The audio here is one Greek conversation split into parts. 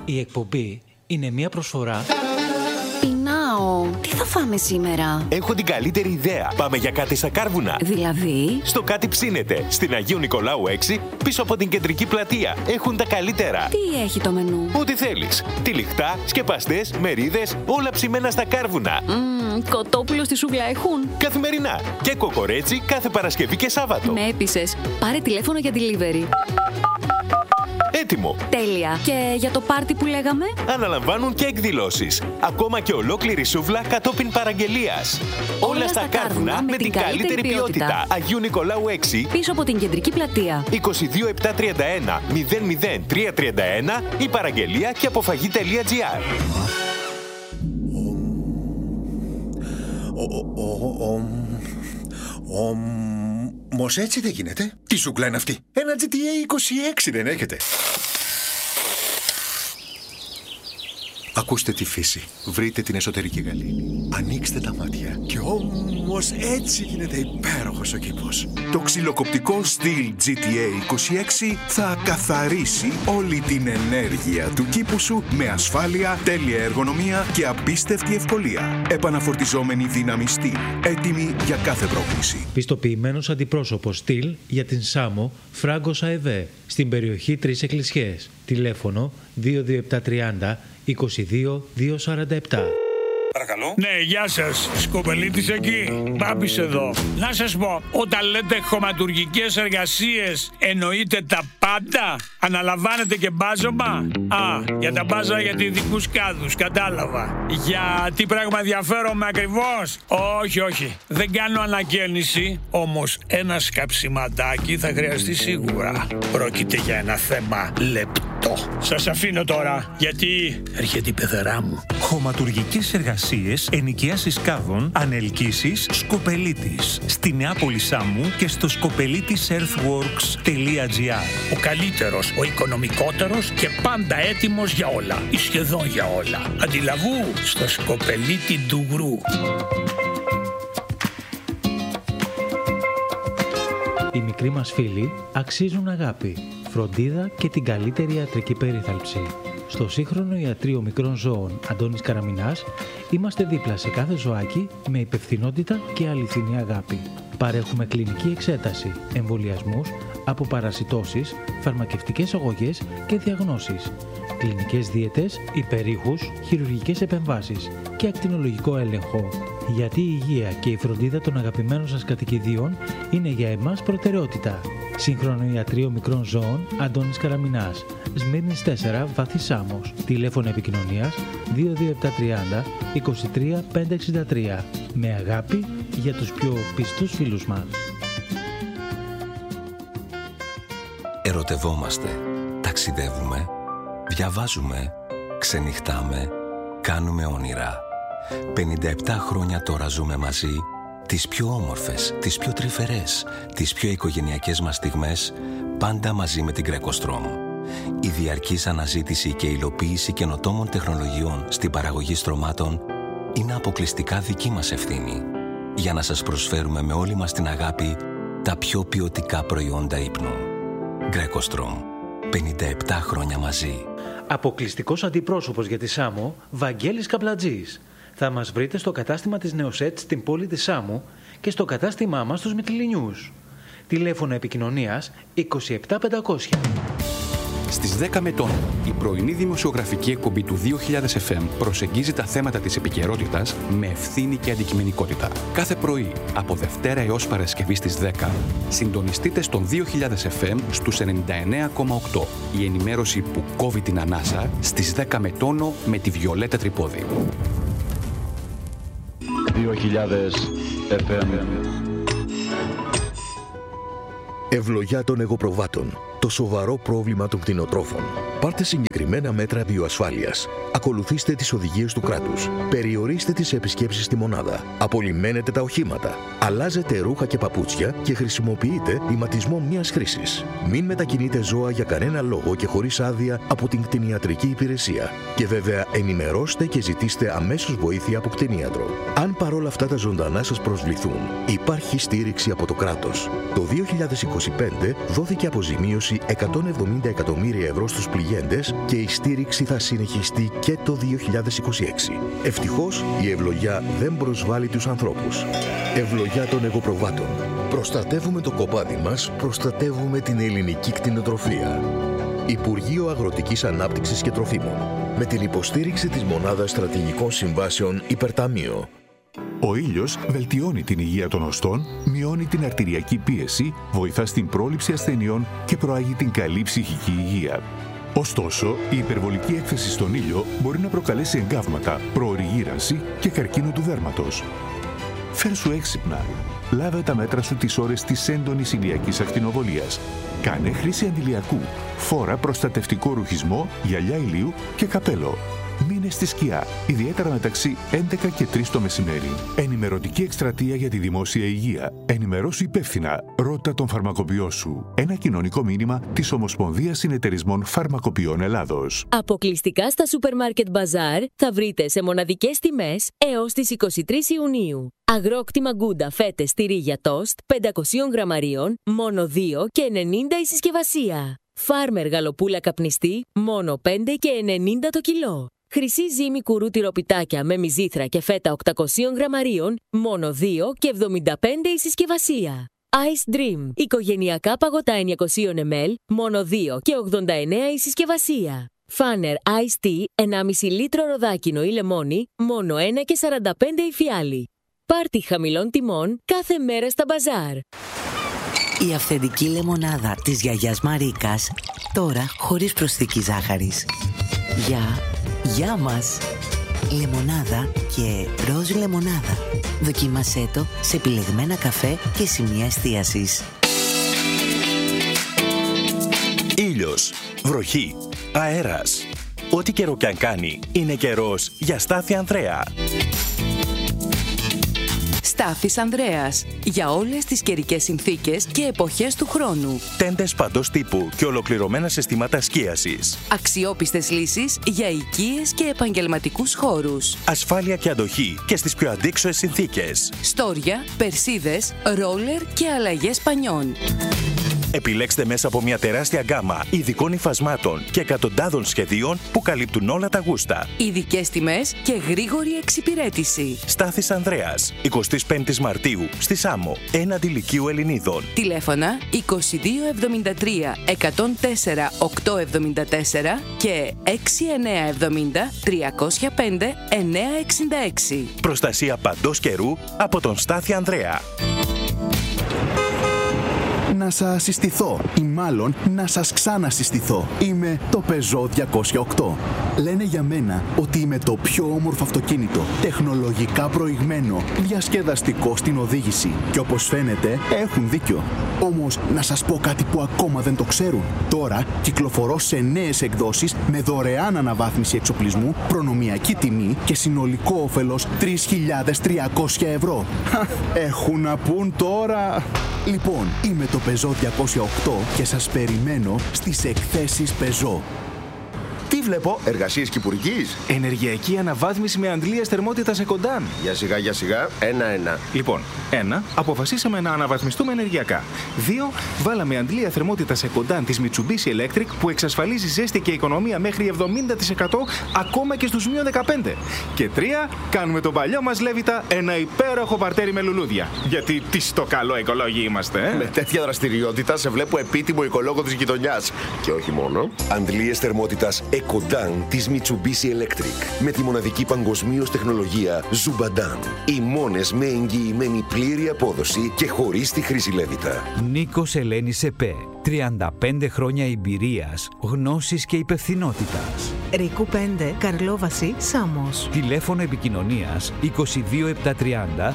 Η εκπομπή είναι μια προσφορά. Πεινάω. Τι θα φάμε σήμερα? Έχω την καλύτερη ιδέα. Πάμε για κάτι στα Κάρβουνα. Δηλαδή? Στο Κάτι Ψήνεται, στην Αγίου Νικολάου 6, πίσω από την κεντρική πλατεία. Έχουν τα καλύτερα. Τι έχει το μενού? Ό,τι θέλεις. Τυλιχτά, σκεπαστές, μερίδες, όλα ψημένα στα Κάρβουνα. Κοτόπουλο στη σούβλα έχουν? Καθημερινά. Και κοκορέτσι κάθε Παρασκευή και Σάββατο. Με έπεισες. Πάρε τηλέφωνο για delivery. Έτοιμο. Τέλεια. Και για το πάρτι που λέγαμε? Αναλαμβάνουν και εκδηλώσεις. Ακόμα και ολόκληρη σούβλα κατόπιν παραγγελίας. Όλα στα Κάρβουνα με την καλύτερη ποιότητα. Αγίου Νικολάου 6. Πίσω από την κεντρική πλατεία. 22731 00331 ή παραγγελία και αποφαγή.gr. Όμως έτσι δεν γίνεται. Τι σούκλα είναι αυτή? Ένα GTA 26 δεν έχετε? Ακούστε τη φύση. Βρείτε την εσωτερική γαλήνη. Ανοίξτε τα μάτια. Και όμως έτσι γίνεται υπέροχος ο κήπος. Το ξυλοκοπτικό Stihl GTA 26 θα καθαρίσει όλη την ενέργεια του κήπου σου με ασφάλεια, τέλεια εργονομία και απίστευτη ευκολία. Επαναφορτιζόμενη δύναμη Stihl. Έτοιμη για κάθε πρόκληση. Πιστοποιημένος αντιπρόσωπος Stihl για την Σάμο Φράγκος ΑΕΒ στην περιοχή 3 Εκκλησιές. Τηλέφωνο 22730 22-247. Παρακαλώ. Ναι, γεια σας. Σκοπελίτης εκεί. Μπάμπης εδώ. Να σας πω, όταν λέτε χωματουργικές εργασίες, εννοείτε τα πάντα? Αναλαμβάνετε και μπάζωμα? Για τα μπάζα για ειδικούς κάδους, κατάλαβα. Για τι πράγμα ενδιαφέρομαι ακριβώς? Όχι. Δεν κάνω ανακαίνιση, όμως ένα σκαψιματάκι θα χρειαστεί σίγουρα. Πρόκειται για ένα θέμα λεπτό. Σας αφήνω τώρα, γιατί έρχεται η πεθερά μου. Χωματουργικές εργασίες, ενοικίασης κάδων, ανελκύσεις, Σκοπελίτης. Στη Νεάπολη Σάμου και στο skopelitisearthworks.gr. Ο καλύτερος, ο οικονομικότερος και πάντα έτοιμος για όλα. Ή σχεδόν για όλα. Αντιλαβού στο Σκοπελίτη Ντουγρού. Οι μικροί μας φίλοι αξίζουν αγάπη, φροντίδα και την καλύτερη ιατρική περίθαλψη. Στο σύγχρονο ιατρείο μικρών ζώων Αντώνης Καραμινάς είμαστε δίπλα σε κάθε ζωάκι με υπευθυνότητα και αληθινή αγάπη. Παρέχουμε κλινική εξέταση, εμβολιασμούς, αποπαρασιτώσεις, φαρμακευτικές αγωγές και διαγνώσεις, κλινικές δίαιτες, υπερήχους, χειρουργικές επεμβάσεις και ακτινολογικό έλεγχο. Γιατί η υγεία και η φροντίδα των αγαπημένων σας κατοικιδίων είναι για εμάς προτεραιότητα. Σύγχρονο ιατρείο μικρών ζώων Αντώνης Καραμινάς, Σμύρνης 4, Βάθη Σάμος. Τηλέφωνο επικοινωνίας 22730 23 563. Με αγάπη για τους πιο πιστούς φίλους μας. Ερωτευόμαστε, ταξιδεύουμε, διαβάζουμε, ξενυχτάμε, κάνουμε όνειρα. 57 χρόνια τώρα ζούμε μαζί τις πιο όμορφες, τις πιο τρυφερές, τις πιο οικογενειακές μας στιγμές, πάντα μαζί με την Greco-Strom. Η διαρκής αναζήτηση και υλοποίηση καινοτόμων τεχνολογιών στην παραγωγή στρωμάτων είναι αποκλειστικά δική μας ευθύνη, για να σας προσφέρουμε με όλη μας την αγάπη τα πιο ποιοτικά προϊόντα ύπνου. Greco-Strom. 57 χρόνια μαζί. Αποκλειστικός αντιπρόσωπος για τη Σάμο, Βαγγέλης Καπλατζής. Θα μας βρείτε στο κατάστημα της Νεοσέτ στην πόλη της Σάμου και στο κατάστημά μας στους Μυτιληνιούς. Τηλέφωνο επικοινωνίας 27500. Στις 10 Μετών, η πρωινή δημοσιογραφική εκπομπή του 2000 FM προσεγγίζει τα θέματα της επικαιρότητας με ευθύνη και αντικειμενικότητα. Κάθε πρωί, από Δευτέρα έως Παρασκευή στις 10, συντονιστείτε στον 2000 FM στους 99,8. Η ενημέρωση που κόβει την ανάσα στις 10 Μετώνο με τη Βιολέτα Τρυπόδη. 2000 FM. Ευλογιά των εγωπροβάτων. Το σοβαρό πρόβλημα των κτηνοτρόφων. Πάρτε συγκεκριμένα μέτρα βιοασφάλειας. Ακολουθήστε τις οδηγίες του κράτους. Περιορίστε τις επισκέψεις στη μονάδα. Απολυμμένετε τα οχήματα. Αλλάζετε ρούχα και παπούτσια και χρησιμοποιείτε ηματισμό μιας χρήσης. Μην μετακινείτε ζώα για κανένα λόγο και χωρίς άδεια από την κτηνιατρική υπηρεσία. Και βέβαια ενημερώστε και ζητήστε αμέσως βοήθεια από κτηνίατρο. Αν παρόλα αυτά τα ζωντανά σας προσβληθούν, υπάρχει στήριξη από το κράτος. Το 2025 δόθηκε αποζημίωση δώσει 170 εκατομμύρια ευρώ στους πληγέντες και η στήριξη θα συνεχιστεί και το 2026. Ευτυχώς, η ευλογιά δεν προσβάλλει τους ανθρώπους. Ευλογιά των εγωπροβάτων. Προστατεύουμε το κοπάδι μας, προστατεύουμε την ελληνική κτηνοτροφία. Υπουργείο Αγροτικής Ανάπτυξης και Τροφίμων. Με την υποστήριξη της Μονάδας Στρατηγικών Συμβάσεων Υπερταμείο. Ο ήλιος βελτιώνει την υγεία των οστών, μειώνει την αρτηριακή πίεση, βοηθά στην πρόληψη ασθενειών και προάγει την καλή ψυχική υγεία. Ωστόσο, η υπερβολική έκθεση στον ήλιο μπορεί να προκαλέσει εγκάβματα, προωρή γύρανση και καρκίνο του δέρματος. Φέρσου έξυπνα. Λάβε τα μέτρα σου τις ώρες της έντονης ηλιακής ακτινοβολίας. Κάνε χρήση αντιλιακού. Φόρα προστατευτικό ρουχισμό, γυαλιά ηλίου και καπέλο. Μείνε στη σκιά, ιδιαίτερα μεταξύ 11 και 3 το μεσημέρι. Ενημερωτική εκστρατεία για τη δημόσια υγεία. Ενημερώσου υπεύθυνα. Ρώτα τον φαρμακοποιό σου. Ένα κοινωνικό μήνυμα της Ομοσπονδίας Συνεταιρισμών Φαρμακοποιών Ελλάδος. Αποκλειστικά στα Supermarket Bazaar θα βρείτε σε μοναδικές τιμές έως τις 23 Ιουνίου. Αγρόκτημα γκούντα φέτες τυρί για τόστ 500 γραμμαρίων, μόνο 2 και 90 η συσκευασία. Φάρμερ γαλοπούλα καπνιστή, μόνο 5 και 90 το κιλό. Χρυσή ζύμη κουρού τυροπιτάκια με μυζήθρα και φέτα 800 γραμμαρίων, μόνο 2 και 75 η συσκευασία. Ice Dream, οικογενειακά παγωτά 900 ml, μόνο 2 και 89 η συσκευασία. Φάνερ Ice Tea, 1,5 λίτρο ροδάκινο ή λεμόνι, μόνο 1 και 45 η φιάλη. Πάρτι χαμηλών τιμών κάθε μέρα στα μπαζάρ. Η αυθεντική λεμονάδα της γιαγιάς Μαρίκας, τώρα χωρίς προσθήκη ζάχαρης. Γεια μας! Λεμονάδα και ροζ λεμονάδα. Δοκίμασέ το σε επιλεγμένα καφέ και σημεία εστίασης. Ήλιος, βροχή, αέρας. Ό,τι καιρό κι αν κάνει, είναι καιρός για Στάθη Ανδρέα. Στάθης Ανδρέας. Για όλες τις καιρικές συνθήκες και εποχές του χρόνου. Τέντες παντός τύπου και ολοκληρωμένα συστήματα σκίασης. Αξιόπιστες λύσεις για οικίες και επαγγελματικούς χώρους. Ασφάλεια και αντοχή και στις πιο αντίξωες συνθήκες. Στόρια, περσίδες, ρόλερ και αλλαγές πανιών. Επιλέξτε μέσα από μια τεράστια γκάμα ειδικών υφασμάτων και εκατοντάδων σχεδίων που καλύπτουν όλα τα γούστα. Ειδικές τιμές και γρήγορη εξυπηρέτηση. Στάθης Ανδρέας, 25 Μαρτίου, στη Σάμο, έναντι Λυκείου Ελληνίδων. Τηλέφωνα 2273 104 874 και 6970 305 966. Προστασία παντός καιρού από τον Στάθη Ανδρέα. Να σας συστηθώ ή μάλλον να σας ξανασυστηθώ. Είμαι το Peugeot 208. Λένε για μένα ότι είμαι το πιο όμορφο αυτοκίνητο, τεχνολογικά προηγμένο, διασκεδαστικό στην οδήγηση. Και όπως φαίνεται έχουν δίκιο. Όμως να σας πω κάτι που ακόμα δεν το ξέρουν. Τώρα κυκλοφορώ σε νέες εκδόσεις με δωρεάν αναβάθμιση εξοπλισμού, προνομιακή τιμή και συνολικό όφελος 3.300 ευρώ. Έχουν να πούν τώρα. Λοιπόν, είμαι το Peugeot 208 και σας περιμένω στις εκθέσεις Peugeot. Τι βλέπω, εργασίες κυπουρικής? Ενεργειακή αναβάθμιση με αντλίες θερμότητας Εκοντάν. Για σιγά, ένα-ένα. Λοιπόν, 1. Αποφασίσαμε να αναβαθμιστούμε ενεργειακά. 2. Βάλαμε αντλία θερμότητας Εκοντάν της Mitsubishi Electric που εξασφαλίζει ζέστη και οικονομία μέχρι 70% ακόμα και στους -15. Και 3. Κάνουμε τον παλιό μας Λέβητα ένα υπέροχο παρτέρι με λουλούδια. Γιατί τι στο καλό οικολόγοι είμαστε, Με τέτοια δραστηριότητα σε βλέπω επίτιμο οικολόγο της γειτονιάς. Και όχι μόνο. Αντλίες θερμότητας Εκοντάν της Mitsubishi Electric. Με τη μοναδική παγκοσμίως τεχνολογία Zubadan. Οι μόνες με εγγυημένη πλήρη απόδοση και χωρίς τη χρήση Λέβητα. Νίκος Ελένης ΕΠΕ. 35 χρόνια εμπειρίας, γνώσης και υπευθυνότητας. Ρίκου 5, Καρλόβαση, Σάμος. Τηλέφωνο επικοινωνίας 22 730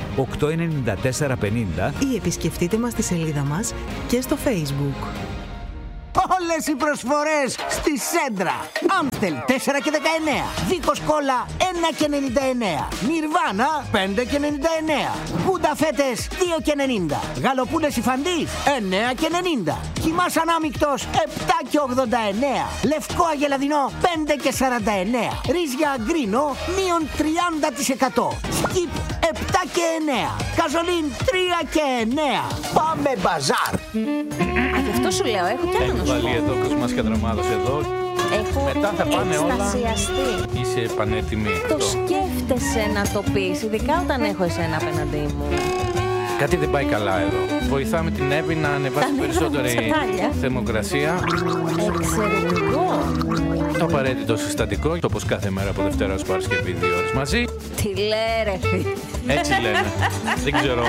894 50 ή επισκεφτείτε μας στη σελίδα μας και στο Facebook. Όλες οι προσφορές στη Σέντρα. Άμστελ 4 και 19. Δίκος κόλλα 1 και 99. Νιρβάνα 5 και 99. Γκούντα φέτες 2 και 90. Γαλοπούλες υφαντής 9 και 90. Κιμάς ανάμεικτος 7 και 89. Λευκό αγελαδινό 5 και 49. Ρύζια γκρίνο μείον 30%. Σκιπ 7 και 9. Καζολίν 3 και 9. Πάμε μπαζάρ. Γι' αυτό σου λέω, έχω κι άλλο να σου πω. Βάλει εδώ κοσμάς και δραμάδος εδώ. Έχω μετά θα πάνε εκστασιαστεί. όλα. Είσαι πανέτοιμη. Το σκέφτεσαι να το πεις, ειδικά όταν έχω εσένα απέναντί μου. Κάτι δεν πάει καλά εδώ. Βοηθάμε την Εύη να ανεβάσει περισσότερη θερμοκρασία. Εξαιρετικό. Το απαραίτητο συστατικό, όπως κάθε μέρα από Δευτέρα ως Παρασκευή 2 ώρες μαζί. Τι λέει ρε φίλε. Έτσι λένε. Δεν ξέρω.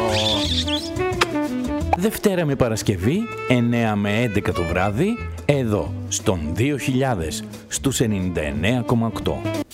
Δευτέρα με Παρασκευή, 9 με 11 το βράδυ, εδώ, στον 2000, στους 99,8.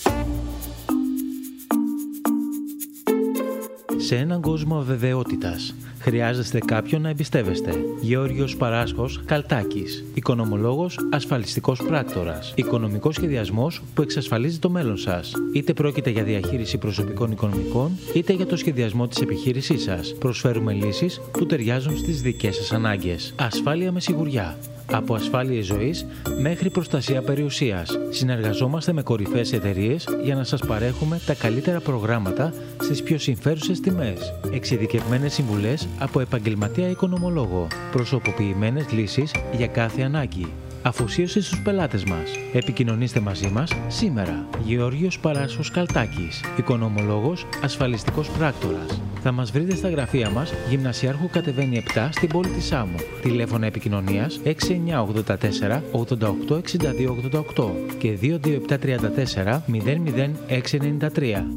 Σε έναν κόσμο αβεβαιότητας, χρειάζεστε κάποιον να εμπιστεύεστε. Γεώργιος Παράσχος Καλτάκης. Οικονομολόγος, ασφαλιστικός πράκτορας. Οικονομικός σχεδιασμός που εξασφαλίζει το μέλλον σας. Είτε πρόκειται για διαχείριση προσωπικών οικονομικών, είτε για το σχεδιασμό της επιχείρησής σας. Προσφέρουμε λύσεις που ταιριάζουν στις δικές σας ανάγκες. Ασφάλεια με σιγουριά. Από ασφάλειες ζωής μέχρι προστασία περιουσίας. Συνεργαζόμαστε με κορυφαίες εταιρείες για να σας παρέχουμε τα καλύτερα προγράμματα στις πιο συμφέρουσες τιμές. Εξειδικευμένες συμβουλές από επαγγελματία οικονομολόγο. Προσωποποιημένες λύσεις για κάθε ανάγκη. Αφοσίωση στους πελάτες μας. Επικοινωνήστε μαζί μας σήμερα. Γεώργιος Παράσχος Καλτάκης. Οικονομολόγος, ασφαλιστικός πράκτορας. Θα μας βρείτε στα γραφεία μας, Γυμνασιάρχου κατεβαίνει 7 στην πόλη της Σάμου. Τηλέφωνα επικοινωνίας 6984 88 62 88 και 22734 00693.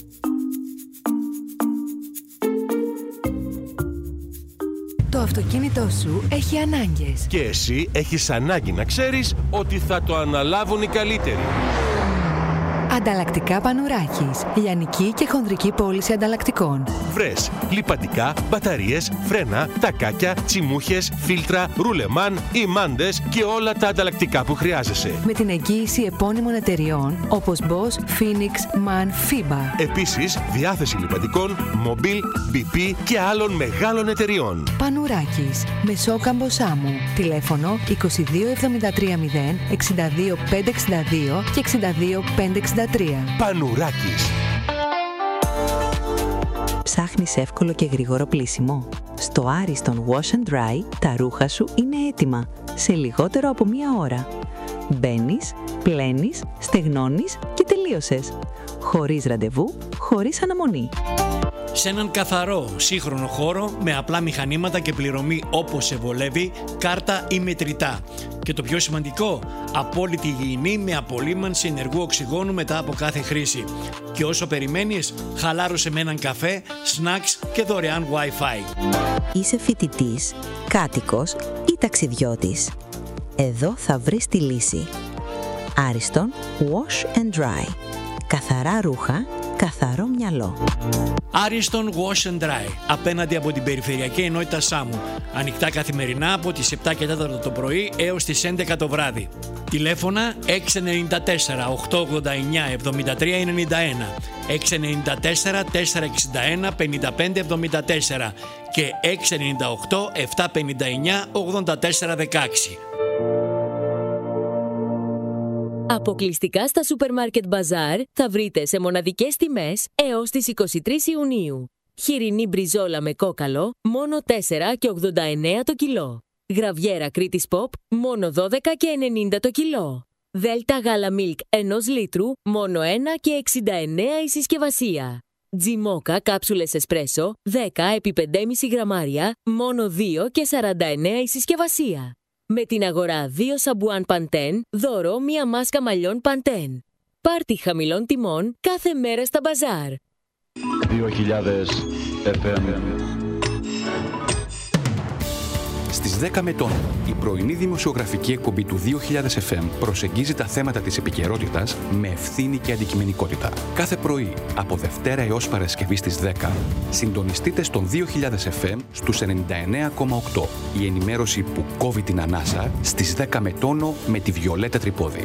Το αυτοκίνητό σου έχει ανάγκες. Και εσύ έχεις ανάγκη να ξέρεις ότι θα το αναλάβουν οι καλύτεροι. Ανταλλακτικά Πανουράκης. Λιανική και χονδρική πώληση ανταλλακτικών. Βρες λιπαντικά, μπαταρίες, φρένα, τακάκια, τσιμούχες, φίλτρα, ρουλεμάν, ημάντες και όλα τα ανταλλακτικά που χρειάζεσαι. Με την εγγύηση επώνυμων εταιριών όπως Bosch, Phoenix, MAN, FIBA. Επίσης, διάθεση λιπαντικών, Mobil, BP και άλλων μεγάλων εταιριών. Πανουράκης. Μεσόκαμπο Σάμου. Τηλέφωνο 22730 62 562 και 62 563. Πανουράκης. Ψάχνεις εύκολο και γρήγορο πλύσιμο? Στο Ariston Wash and Dry τα ρούχα σου είναι έτοιμα σε λιγότερο από μία ώρα. Μπαίνεις, πλένεις, στεγνώνεις και τελείωσες. Χωρίς ραντεβού, χωρίς αναμονή. Σε έναν καθαρό, σύγχρονο χώρο με απλά μηχανήματα και πληρωμή όπως σε βολεύει, κάρτα ή μετρητά. Και το πιο σημαντικό, απόλυτη υγιεινή με απολύμανση ενεργού οξυγόνου μετά από κάθε χρήση. Και όσο περιμένεις, χαλάρωσε με έναν καφέ, snacks και δωρεάν Wi-Fi. Είσαι φοιτητής, κάτοικος ή ταξιδιώτης? Εδώ θα βρεις τη λύση. Ariston Wash and Dry. Καθαρά ρούχα, καθαρό μυαλό. Ariston Wash and Dry, απέναντι από την Περιφερειακή Ενότητα Σάμου. Ανοιχτά καθημερινά από τις 7 και 4 το πρωί έως τις 11 το βράδυ. Τηλέφωνα 694 889 7391, 694 461 5574 και 698 759 8416. Αποκλειστικά στα Supermarket Bazaar θα βρείτε σε μοναδικές τιμές έως τις 23 Ιουνίου. Χοιρινή μπριζόλα με κόκαλο, μόνο 4 και 89 το κιλό. Γραβιέρα Κρήτης Pop, μόνο 12 και 90 το κιλό. Δέλτα γάλα Milk 1 λίτρου, μόνο 1 και 69 η συσκευασία. Τζιμόκα κάψουλες εσπρέσο, 10 επί 5,5 γραμμάρια, μόνο 2 και 49 η συσκευασία. Με την αγορά 2 σαμπουάν Pantene, δώρο μία μάσκα μαλλιών Pantene. Πάρτι χαμηλών τιμών κάθε μέρα στα μπαζάρ. 2000 FM. Στις 10 με Τόνο, η πρωινή δημοσιογραφική εκπομπή του 2000 FM προσεγγίζει τα θέματα της επικαιρότητας με ευθύνη και αντικειμενικότητα. Κάθε πρωί, από Δευτέρα έως Παρασκευή στις 10, συντονιστείτε στον 2000 FM στους 99,8. Η ενημέρωση που κόβει την ανάσα στις 10 με Τόνο με τη Βιολέτα Τρυπόδη.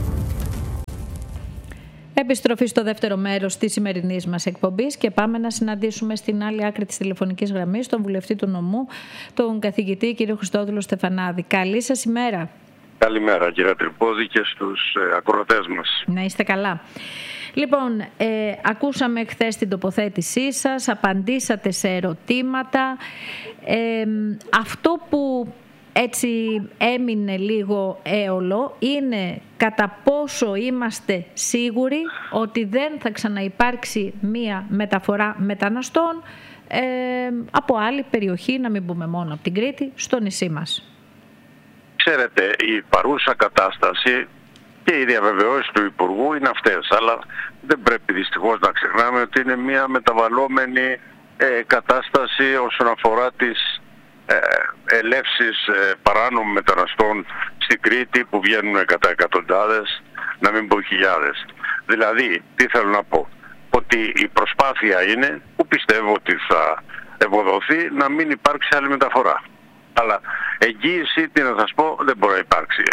Επιστροφή στο δεύτερο μέρος της σημερινής μας εκπομπής και πάμε να συναντήσουμε στην άλλη άκρη της τηλεφωνικής γραμμής τον βουλευτή του νομού, τον καθηγητή κ. Χριστόδουλο Στεφανάδη. Καλή σας ημέρα. Καλημέρα κύριε Τρυπόδη και στους ακροατές μας. Να είστε καλά. Λοιπόν, ακούσαμε χθες την τοποθέτησή σας, απαντήσατε σε ερωτήματα. Αυτό που έτσι έμεινε λίγο έολο είναι κατά πόσο είμαστε σίγουροι ότι δεν θα ξαναυπάρξει μία μεταφορά μεταναστών από άλλη περιοχή, να μην πούμε μόνο από την Κρήτη, στο νησί μας. Ξέρετε, η παρούσα κατάσταση και οι διαβεβαιώσεις του Υπουργού είναι αυτές, αλλά δεν πρέπει δυστυχώς να ξεχνάμε ότι είναι μία μεταβαλλόμενη κατάσταση όσον αφορά τις ελεύσεις παράνομων μεταναστών στην Κρήτη που βγαίνουν κατά εκατοντάδες, να μην πω χιλιάδες. Δηλαδή, τι θέλω να πω, ότι η προσπάθεια είναι, που πιστεύω ότι θα ευοδοθεί, να μην υπάρξει άλλη μεταφορά. Αλλά εγγύηση, τι να σας πω, δεν μπορεί να υπάρξει.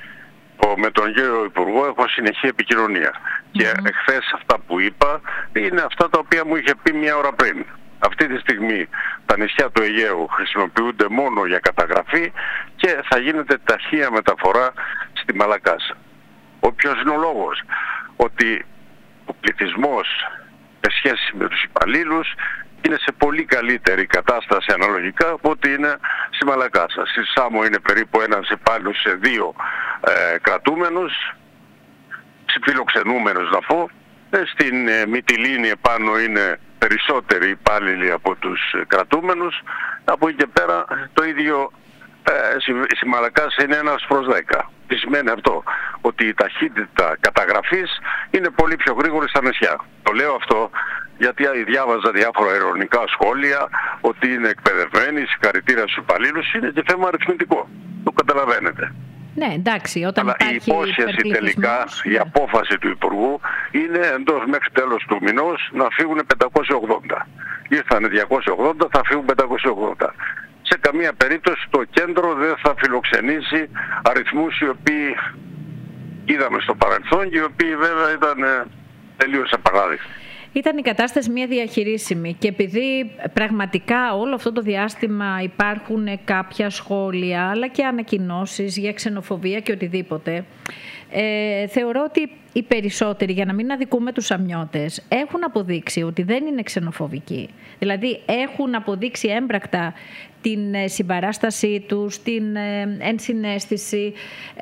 Με τον κύριο Υπουργό έχω συνεχή επικοινωνία. Και εχθές αυτά που είπα είναι αυτά τα οποία μου είχε πει μια ώρα πριν. Αυτή τη στιγμή τα νησιά του Αιγαίου χρησιμοποιούνται μόνο για καταγραφή και θα γίνεται ταχεία μεταφορά στη Μαλακάσα. Ποιος είναι ο λόγος? Ότι ο πληθυσμός σε σχέση με τους υπαλλήλους είναι σε πολύ καλύτερη κατάσταση αναλογικά από ό,τι είναι στη Μαλακάσα. Στη Σάμο είναι περίπου ένας υπάλληλος σε 2 κρατούμενους, φιλοξενούμενους να πω. Στην Μυτιλήνη επάνω είναι περισσότεροι υπάλληλοι από τους κρατούμενους. Από εκεί και πέρα το ίδιο στη Μαλακάσα είναι 1/10. Τι σημαίνει αυτό? Ότι η ταχύτητα καταγραφής είναι πολύ πιο γρήγορη στα νησιά. Το λέω αυτό γιατί διάβαζα διάφορα ειρωνικά σχόλια ότι είναι εκπαιδευμένοι, συγχαρητήρια στους υπαλλήλους, είναι και θέμα αριθμητικό. Το καταλαβαίνετε. Ναι, εντάξει, όταν αλλά η υπόσχεση τελικά, η απόφαση του Υπουργού είναι εντός μέχρι τέλος του μηνός να φύγουν 580. Ήρθανε 280, θα φύγουν 580. Σε καμία περίπτωση το κέντρο δεν θα φιλοξενήσει αριθμούς οι οποίοι είδαμε στο παρελθόν και οι οποίοι βέβαια ήταν τελείως απαράδεκτοι. Ήταν η κατάσταση μια διαχειρίσιμη και επειδή πραγματικά όλο αυτό το διάστημα υπάρχουν κάποια σχόλια αλλά και ανακοινώσεις για ξενοφοβία και οτιδήποτε, θεωρώ ότι οι περισσότεροι, για να μην αδικούμε τους αμνιώτες, έχουν αποδείξει ότι δεν είναι ξενοφοβικοί. Δηλαδή έχουν αποδείξει έμπρακτα την συμπαράστασή τους, την ενσυναίσθηση,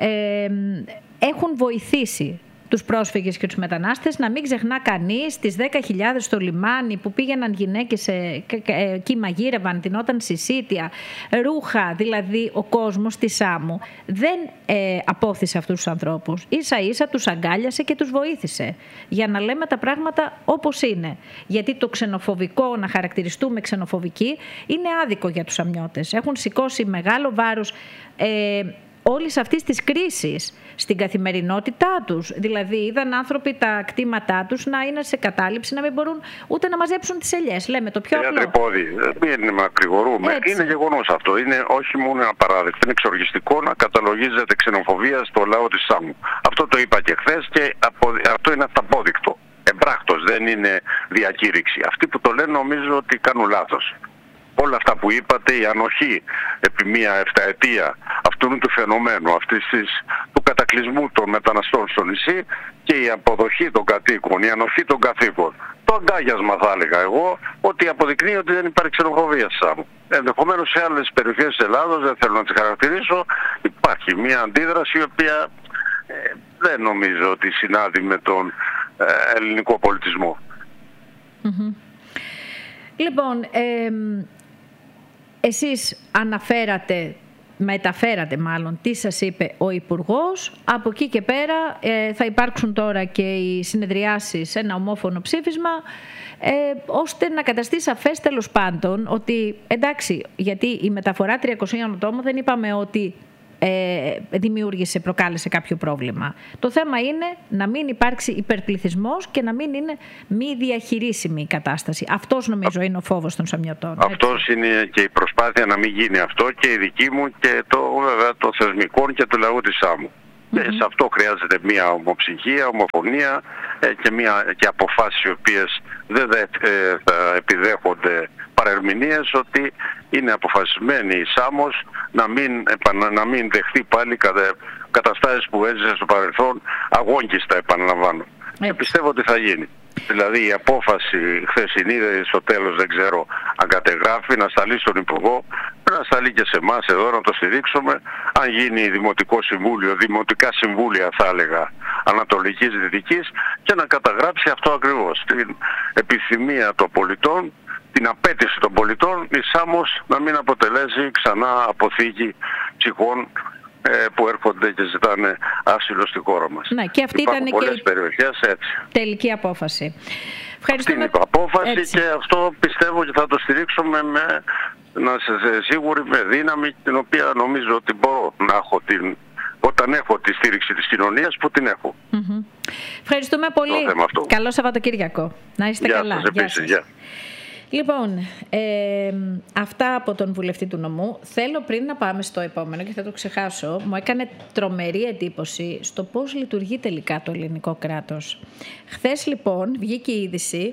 έχουν βοηθήσει τους πρόσφυγες και τους μετανάστες. Να μην ξεχνά κανείς τις 10.000 στο λιμάνι που πήγαιναν γυναίκες εκεί μαγείρευαν, τεινόταν συσίτια, ρούχα, δηλαδή ο κόσμος στη Σάμου δεν απόθυσε αυτούς τους ανθρώπους. Ίσα ίσα τους αγκάλιασε και τους βοήθησε για να λέμε τα πράγματα όπως είναι. Γιατί το ξενοφοβικό, να χαρακτηριστούμε ξενοφοβικοί, είναι άδικο για τους αμνιώτες. Έχουν σηκώσει μεγάλο βάρος όλης αυτής της κρίσης στην καθημερινότητά τους. Δηλαδή είδαν άνθρωποι τα κτήματά τους να είναι σε κατάληψη, να μην μπορούν ούτε να μαζέψουν τις ελιές. Λέμε το πιο απλό. Τρυπόδη, μην μακρηγορούμε. Είναι γεγονός αυτό. Είναι όχι μόνο απαράδεκτο, είναι εξοργιστικό να καταλογίζεται ξενοφοβία στο λαό της Σάμου. Αυτό το είπα και χθες και αυτό είναι αυταπόδεικτο. Εμπράκτος, δεν είναι διακήρυξη. Αυτοί που το λένε νομίζω ότι κάνουν λάθος. Όλα αυτά που είπατε, η ανοχή επί μία 7ετία αυτού του φαινομένου, του κατακλυσμού των μεταναστών στο νησί και η αποδοχή των κατοίκων, η ανοχή των κατοίκων, το αγκάγιασμα θα έλεγα εγώ, ότι αποδεικνύει ότι δεν υπάρχει ξενοφοβία στη Σάμου. Ενδεχομένως σε άλλες περιοχές της Ελλάδος, δεν θέλω να τις χαρακτηρίσω, υπάρχει μια αντίδραση η οποία δεν νομίζω ότι συνάδει με τον ελληνικό πολιτισμό. Λοιπόν, εσείς αναφέρατε μεταφέρατε μάλλον τι σας είπε ο Υπουργός. Από εκεί και πέρα θα υπάρξουν τώρα και οι συνεδριάσεις, ένα ομόφωνο ψήφισμα, ώστε να καταστεί σαφές τέλος πάντων ότι εντάξει, γιατί η μεταφορά 300 ατόμων δεν είπαμε ότι προκάλεσε κάποιο πρόβλημα. Το θέμα είναι να μην υπάρξει υπερπληθυσμός και να μην είναι μη διαχειρίσιμη η κατάσταση. Αυτός νομίζω είναι ο φόβος των Σαμιωτών. Αυτός είναι και η προσπάθεια να μην γίνει αυτό, και η δική μου και βέβαια το θεσμικών και του λαού της Σάμου. Σε αυτό χρειάζεται μια ομοψυχία, ομοφωνία και αποφάσεις οι οποίες δεν θα επιδέχονται παρερμηνίες, ότι είναι αποφασισμένη η Σάμος να μην δεχτεί πάλι καταστάσεις που έζησε στο παρελθόν, αγόγγιστα επαναλαμβάνω. Και πιστεύω ότι θα γίνει. Δηλαδή η απόφαση χθεσινή, στο τέλος δεν ξέρω αν κατεγράφει, να σταλεί στον Υπουργό, να σταλεί και σε εμάς εδώ να το στηρίξουμε. Αν γίνει Δημοτικό Συμβούλιο, Δημοτικά Συμβούλια θα έλεγα, Ανατολικής Δυτικής, και να καταγράψει αυτό ακριβώς, την επιθυμία των πολιτών, την απέτηση των πολιτών, η Σάμος να μην αποτελέσει ξανά αποθήκη ψυχών που έρχονται και ζητάνε άσυλο στη χώρα μας. Ναι, και αυτή υπάρχουν ήταν πολλές και περιοχές έτσι. Τελική απόφαση. Αυτή είναι η απόφαση έτσι. Και αυτό πιστεύω και θα το στηρίξουμε να είστε σίγουροι, με δύναμη, την οποία νομίζω ότι μπορώ να έχω όταν έχω τη στήριξη της κοινωνίας που την έχω. Ευχαριστούμε πολύ. Καλό Σαββατοκύριακο. Να είστε καλά. Γεια σας. Λοιπόν, αυτά από τον βουλευτή του νομού. Θέλω πριν να πάμε στο επόμενο, και θα το ξεχάσω, μου έκανε τρομερή εντύπωση στο πώς λειτουργεί τελικά το ελληνικό κράτος. Χθες λοιπόν βγήκε η είδηση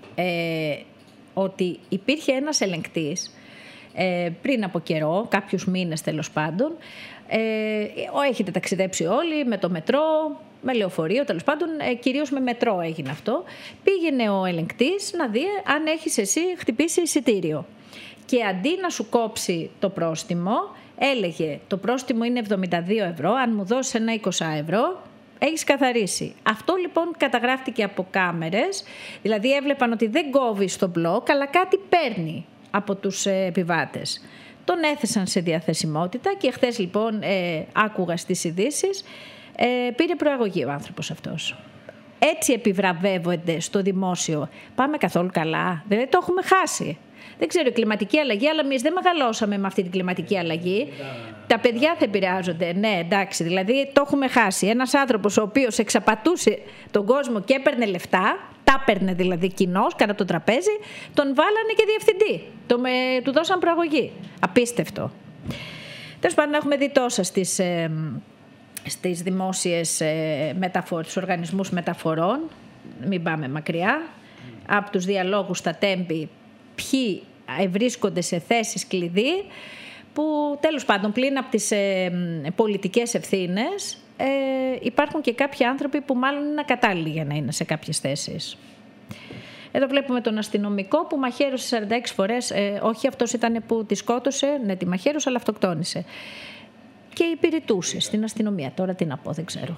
ότι υπήρχε ένας ελεγκτής πριν από καιρό, κάποιους μήνες τέλος πάντων. Έχετε ταξιδέψει όλοι με το μετρό, με λεωφορείο, τέλος πάντων, κυρίως με μετρό έγινε αυτό. Πήγαινε ο ελεγκτής να δει αν έχεις εσύ χτυπήσει εισιτήριο. Και αντί να σου κόψει το πρόστιμο, έλεγε το πρόστιμο είναι 72 ευρώ, αν μου δώσεις ένα 20 ευρώ, έχεις καθαρίσει. Αυτό λοιπόν καταγράφτηκε από κάμερες, δηλαδή έβλεπαν ότι δεν κόβει στο μπλοκ, αλλά κάτι παίρνει από τους επιβάτες. Τον έθεσαν σε διαθεσιμότητα και χθες λοιπόν άκουγα στις ειδήσεις, πήρε προαγωγή ο άνθρωπος αυτός. Έτσι επιβραβεύονται στο δημόσιο. Πάμε καθόλου καλά? Δηλαδή το έχουμε χάσει. Δεν ξέρω, η κλιματική αλλαγή, αλλά εμείς δεν μεγαλώσαμε με αυτή την κλιματική αλλαγή. Τα παιδιά θα επηρεάζονται. Ναι, εντάξει, δηλαδή το έχουμε χάσει. Ένας άνθρωπος ο οποίος εξαπατούσε τον κόσμο και έπαιρνε λεφτά, τα έπαιρνε δηλαδή κοινώς, κατά το τραπέζι, τον βάλανε και διευθυντή. Του δώσαν προαγωγή. Απίστευτο. Τέλος πάντων, έχουμε δει τόσα στις δημόσιες μεταφορές, στους οργανισμούς μεταφορών. Μην πάμε μακριά. Από τους διαλόγους στα Τέμπη, ποιοι βρίσκονται σε θέσεις κλειδί, που τέλος πάντων πλην από τις πολιτικές ευθύνες υπάρχουν και κάποιοι άνθρωποι που μάλλον είναι ακατάλληλοι για να είναι σε κάποιες θέσεις. Εδώ βλέπουμε τον αστυνομικό που μαχαίρωσε 46 φορές, όχι αυτός ήταν που τη σκότωσε, ναι, τη μαχαίρωσε, αλλά αυτοκτόνησε. Και υπηρετούσε στην αστυνομία. Τώρα τι να πω, δεν ξέρω.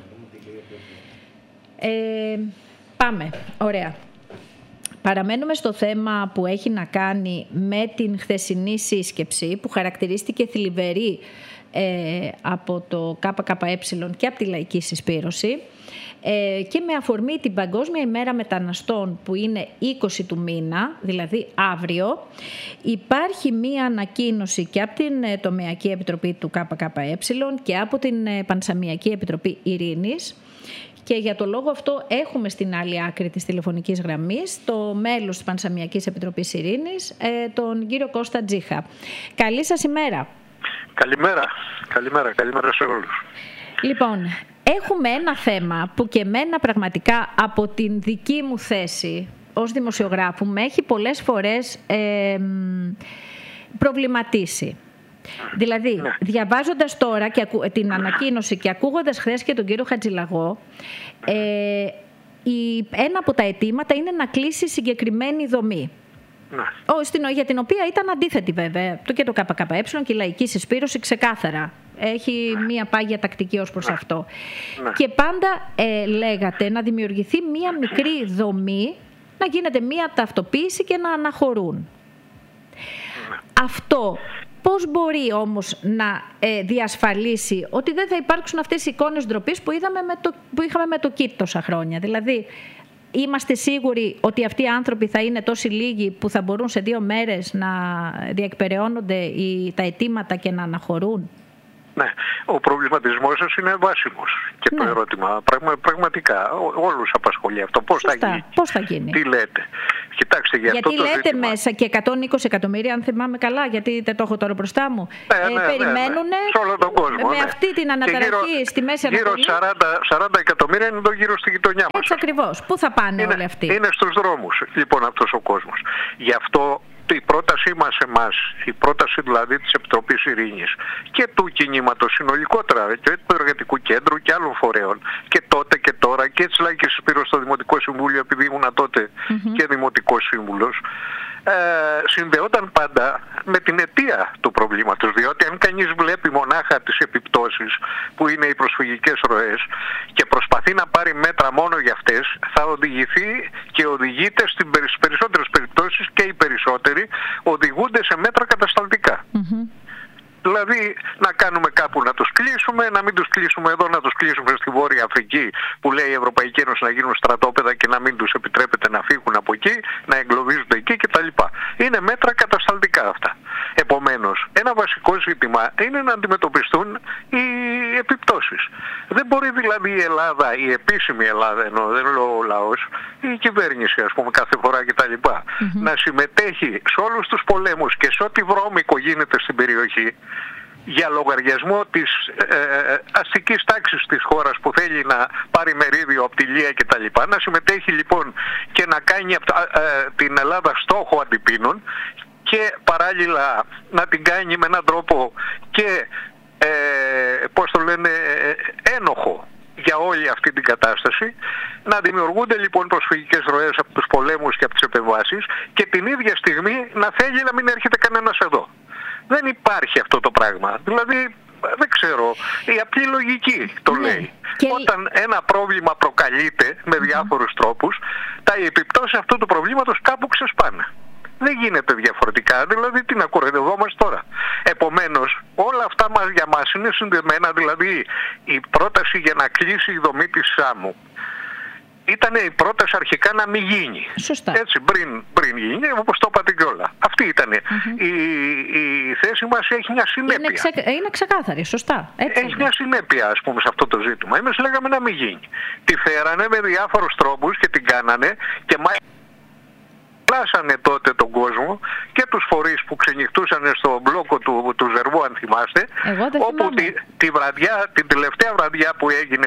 Πάμε, ωραία. Παραμένουμε στο θέμα που έχει να κάνει με την χθεσινή σύσκεψη, που χαρακτηρίστηκε θλιβερή από το ΚΚΕ και από τη Λαϊκή Συσπήρωση, και με αφορμή την Παγκόσμια ημέρα μεταναστών που είναι 20 του μήνα, δηλαδή αύριο, υπάρχει μία ανακοίνωση και από την Τομεακή Επιτροπή του ΚΚΕ και από την Πανσαμιακή Επιτροπή Ειρήνης. Και για το λόγο αυτό έχουμε στην άλλη άκρη της τηλεφωνικής γραμμής το μέλος της Πανσαμιακής Επιτροπής Ειρήνης, τον κύριο Κώστα Τζίχα. Καλή σας ημέρα. Καλημέρα σε όλους. Λοιπόν, έχουμε ένα θέμα που και εμένα πραγματικά από την δική μου θέση ως δημοσιογράφου με έχει πολλές φορές προβληματίσει. Δηλαδή, διαβάζοντας τώρα και την ανακοίνωση και ακούγοντας χθες και τον κύριο Χατζηλαγό, ένα από τα αιτήματα είναι να κλείσει συγκεκριμένη δομή. Για την οποία ήταν αντίθετη βέβαια και το ΚΚΕ και η Λαϊκή Συσπήρωση ξεκάθαρα. Έχει μία πάγια τακτική ως προς αυτό. Και πάντα λέγατε να δημιουργηθεί μία μικρή δομή, να γίνεται μία ταυτοποίηση και να αναχωρούν. Αυτό πώς μπορεί όμως να διασφαλίσει ότι δεν θα υπάρξουν αυτές οι εικόνες ντροπής που είχαμε με το ΚΙΤ τόσα χρόνια? Δηλαδή, είμαστε σίγουροι ότι αυτοί οι άνθρωποι θα είναι τόσοι λίγοι που θα μπορούν σε 2 μέρες να διεκπεραιώνονται τα αιτήματα και να αναχωρούν? Ναι, ο προβληματισμός σας είναι βάσιμος και το ερώτημα πραγματικά όλους απασχολεί αυτό. Πώς θα γίνει? Τι λέτε? Κοιτάξτε, γιατί αυτό το λέτε ζήτημα... μέσα και 120 εκατομμύρια, αν θυμάμαι καλά, γιατί δεν το έχω τώρα μπροστά μου, περιμένουν σε όλο τον κόσμο, με αυτή την αναταραχή στη Μέση Ανατολή. Γύρω 40 εκατομμύρια είναι εδώ γύρω στη γειτονιά μας. Έτσι ακριβώς. Πού θα πάνε όλοι αυτοί? Είναι στους δρόμους λοιπόν αυτός ο κόσμος. Γι' αυτό η πρότασή μας εμάς, η πρόταση δηλαδή της Επιτροπής Ειρήνης και του κινήματος συνολικότερα και του Εργατικού Κέντρου και άλλων φορέων και τότε και τώρα και της Λαϊκής Υπήρου στο Δημοτικό Συμβούλιο, επειδή ήμουνα τότε και Δημοτικός Σύμβουλος, συνδεόταν πάντα με την αιτία του προβλήματος, διότι αν κανείς βλέπει μονάχα τις επιπτώσεις που είναι οι προσφυγικές ροές και προσπαθεί να πάρει μέτρα μόνο για αυτές, θα οδηγηθεί και οδηγείται στις περισσότερες περιπτώσεις, και οι περισσότεροι οδηγούνται σε μέτρα κατασταλτικά. Δηλαδή να κάνουμε κάπου να τους κλείσουμε, να μην τους κλείσουμε εδώ, να τους κλείσουμε στη Βόρεια Αφρική που λέει η Ευρωπαϊκή Ένωση να γίνουν στρατόπεδα και να μην τους επιτρέπεται να φύγουν από εκεί, να εγκλωβίζονται εκεί κτλ. Είναι μέτρα κατασταλτικά αυτά. Επομένως, ένα βασικό ζήτημα είναι να αντιμετωπιστούν οι επιπτώσεις. Δεν μπορεί δηλαδή η Ελλάδα, η επίσημη Ελλάδα, ενώ δεν λέω ο λαός, η κυβέρνηση ας πούμε κάθε φορά κτλ. Να συμμετέχει σε όλους τους πολέμους και σε ό,τι βρώμικο γίνεται στην περιοχή, για λογαριασμό της αστικής τάξης της χώρας που θέλει να πάρει μερίδιο από τη Λία κτλ. Να συμμετέχει λοιπόν και να κάνει την Ελλάδα στόχο αντιπίνων και παράλληλα να την κάνει με έναν τρόπο και ένοχο για όλη αυτή την κατάσταση, να δημιουργούνται λοιπόν προσφυγικές ροές από τους πολέμους και από τις επεμβάσεις και την ίδια στιγμή να θέλει να μην έρχεται κανένας εδώ. Δεν υπάρχει αυτό το πράγμα. Δηλαδή, δεν ξέρω, η απλή λογική το λέει. Όταν ένα πρόβλημα προκαλείται με διάφορους τρόπους, τα επιπτώσεις αυτού του προβλήματος κάπου ξεσπάνε. Δεν γίνεται διαφορετικά, δηλαδή τι να κοροϊδευόμαστε τώρα. Επομένως, όλα αυτά για μας είναι συνδεμένα, δηλαδή η πρόταση για να κλείσει η δομή της ΣΑΜΟΥ ήταν η πρόταση αρχικά να μην γίνει. Σωστά. Έτσι, πριν γίνει, όπως το είπατε κιόλα. Αυτή ήταν. Η θέση μας έχει μια συνέπεια. Είναι ξεκάθαρη, σωστά. Έτσι έχει μια συνέπεια, ας πούμε, σε αυτό το ζήτημα. Εμείς λέγαμε να μην γίνει. Τη φέρανε με διάφορους τρόπους και την κάνανε και πλάσανε τότε τον κόσμο και τους φορείς που ξενυχτούσαν στο μπλόκο του Ζερβού, αν θυμάστε, όπου την τελευταία βραδιά που έγινε,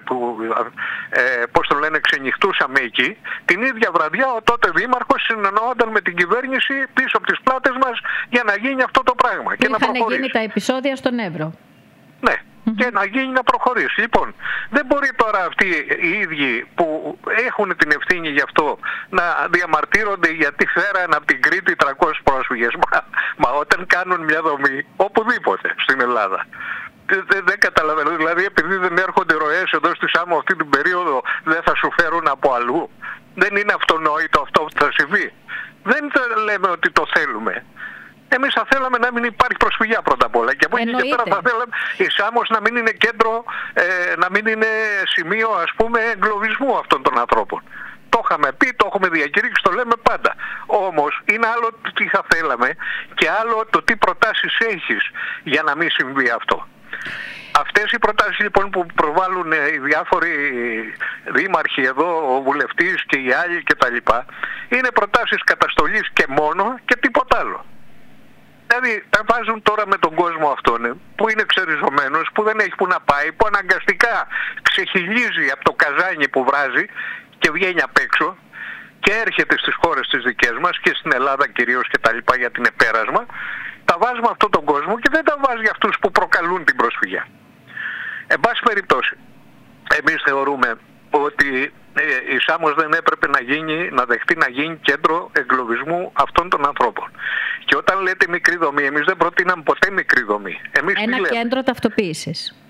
ξενυχτούσαμε εκεί, την ίδια βραδιά ο τότε δήμαρχος συνεννοόταν με την κυβέρνηση πίσω από τις πλάτες μας για να γίνει αυτό το πράγμα. Και είχαν γίνει τα επεισόδια στον Εύρο. Ναι. Και να γίνει να προχωρήσει. Λοιπόν, δεν μπορεί τώρα αυτοί οι ίδιοι που έχουν την ευθύνη γι' αυτό να διαμαρτύρονται γιατί φέραν από την Κρήτη 300 πρόσφυγες. Μα όταν κάνουν μια δομή οπουδήποτε στην Ελλάδα, δεν καταλαβαίνω. Δηλαδή, επειδή δεν έρχονται ροές εδώ στη ΣΑΜΟ αυτή την περίοδο, δεν θα σου φέρουν από αλλού? Δεν είναι αυτονόητο αυτό που θα συμβεί? Δεν λέμε ότι το θέλουμε. Εμείς θα θέλαμε να μην υπάρχει προσφυγιά πρώτα απ' όλα. Και από εκεί και πέρα θα θέλαμε η Σάμος να μην είναι κέντρο, να μην είναι σημείο, ας πούμε, εγκλωβισμού αυτών των ανθρώπων. Το είχαμε πει, το έχουμε διακηρύξει, το λέμε πάντα. Όμως είναι άλλο το τι θα θέλαμε και άλλο το τι προτάσεις έχεις για να μην συμβεί αυτό. Αυτές οι προτάσεις λοιπόν που προβάλλουν οι διάφοροι δήμαρχοι εδώ, ο βουλευτής και οι άλλοι κτλ. Είναι προτάσεις καταστολής και μόνο και τίποτα άλλο. Δηλαδή τα βάζουν τώρα με τον κόσμο αυτόν που είναι ξεριζωμένος, που δεν έχει που να πάει, που αναγκαστικά ξεχυλίζει από το καζάνι που βράζει και βγαίνει απ' έξω και έρχεται στις χώρες τις δικές μας και στην Ελλάδα κυρίως και τα λοιπά για την επέρασμα. Τα βάζουμε αυτόν τον κόσμο και δεν τα βάζει για αυτούς που προκαλούν την προσφυγιά. Εν πάση περιπτώσει, εμείς θεωρούμε ότι η Σάμος δεν έπρεπε να δεχτεί να γίνει κέντρο εγκλωβισμού αυτών των ανθρώπων. Και όταν λέτε μικρή δομή, εμείς δεν προτείναμε ποτέ μικρή δομή. Εμείς ένα κέντρο ταυτοποίησης. Ναι,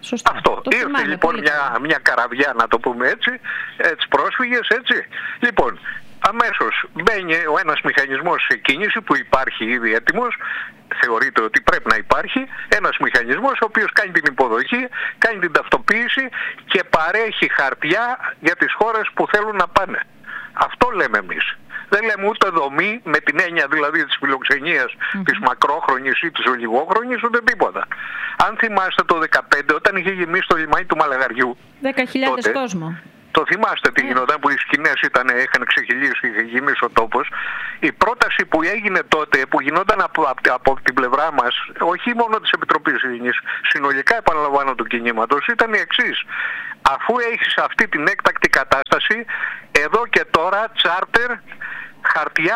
Σωστά. Αυτό. Ήρθε λοιπόν μια καραβιά, να το πούμε έτσι, πρόσφυγες, έτσι. Λοιπόν, αμέσως μπαίνει ο ένας μηχανισμός σε κίνηση που υπάρχει ήδη έτοιμος, θεωρείται ότι πρέπει να υπάρχει, ένας μηχανισμός ο οποίος κάνει την υποδοχή, κάνει την ταυτοποίηση και παρέχει χαρτιά για τις χώρες που θέλουν να πάνε. Αυτό λέμε εμείς. Δεν λέμε ούτε δομή με την έννοια δηλαδή της φιλοξενίας της μακρόχρονης ή της ολιγόχρονης, ούτε τίποτα. Αν θυμάστε το 2015 όταν είχε γεμίσει το λιμάνι του Μαλαγαριού, 10.000 κόσμο. Το θυμάστε τι γινόταν, που οι σκηνές είχαν ξεχυλήσει, είχε γεμίσει ο τόπος. Η πρόταση που έγινε τότε, που γινόταν από την πλευρά μας, όχι μόνο της Επιτροπής Ειρηνής, συνολικά επαναλαμβάνω του κινήματος, ήταν η εξής. Αφού έχεις αυτή την έκτακτη κατάσταση, εδώ και τώρα τσάρτερ, χαρτιά,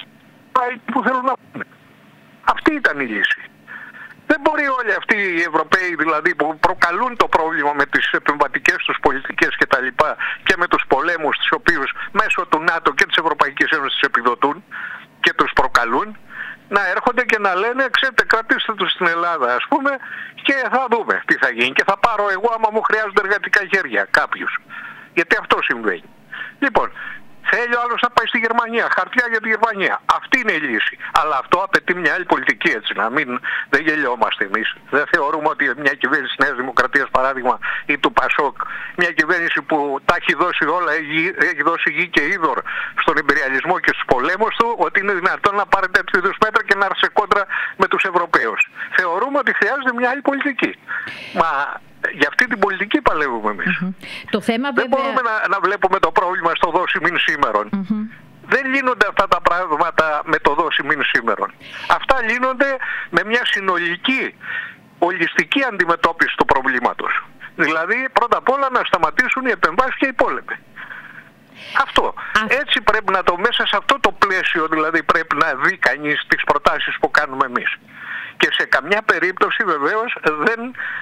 που θέλουν να πούνε. Αυτή ήταν η λύση. Δεν μπορεί όλοι αυτοί οι Ευρωπαίοι δηλαδή που προκαλούν το πρόβλημα με τις επεμβατικές τους πολιτικές και τα λοιπά και με τους πολέμους τους οποίους μέσω του ΝΑΤΟ και της Ευρωπαϊκής Ένωσης επιδοτούν και τους προκαλούν, να έρχονται και να λένε, ξέρετε, κρατήστε τους στην Ελλάδα ας πούμε και θα δούμε τι θα γίνει και θα πάρω εγώ άμα μου χρειάζονται εργατικά χέρια κάποιους. Γιατί αυτό συμβαίνει. Λοιπόν, θέλει ο άλλος να πάει στη Γερμανία, χαρτιά για τη Γερμανία. Αυτή είναι η λύση. Αλλά αυτό απαιτεί μια άλλη πολιτική, έτσι. Δεν γελιόμαστε εμείς. Δεν θεωρούμε ότι μια κυβέρνηση της Νέας Δημοκρατίας, παράδειγμα, ή του ΠΑΣΟΚ, μια κυβέρνηση που τα έχει δώσει όλα, έχει δώσει γη και είδωρ στον υπεριαλισμό και στους πολέμους του, ότι είναι δυνατόν να πάρει τέτοιου είδους μέτρα και να έρθει κόντρα με τους Ευρωπαίους. Θεωρούμε ότι χρειάζεται μια άλλη πολιτική. Μα για αυτή την πολιτική παλεύουμε εμείς. Το θέμα, δεν μπορούμε να βλέπουμε το πρόβλημα στο δώσει μην σήμερον. Δεν λύνονται αυτά τα πράγματα με το δώσει μην σήμερον. Αυτά λύνονται με μια συνολική, ολιστική αντιμετώπιση του προβλήματος. Δηλαδή πρώτα απ' όλα να σταματήσουν οι επεμβάσεις και οι πόλεμοι. Αυτό. Έτσι πρέπει να το, μέσα σε αυτό το πλαίσιο δηλαδή πρέπει να δει κανείς τις προτάσεις που κάνουμε εμείς. Και σε καμιά περίπτωση βεβαίως δεν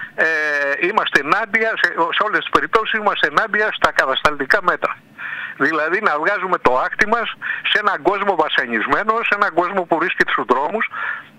είμαστε ενάντια, σε όλες τις περιπτώσεις είμαστε ενάντια στα κατασταλτικά μέτρα. Δηλαδή να βγάζουμε το άκτη μας σε έναν κόσμο βασανισμένο, σε έναν κόσμο που βρίσκεται στους δρόμους,